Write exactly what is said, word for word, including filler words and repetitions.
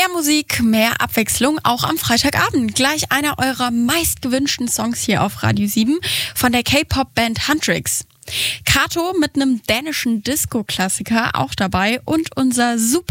Mehr Musik, mehr Abwechslung, auch am Freitagabend. Gleich einer eurer meistgewünschten Songs hier auf Radio sieben von der K-Pop-Band Huntrix. Kato mit einem dänischen Disco-Klassiker auch dabei und unser super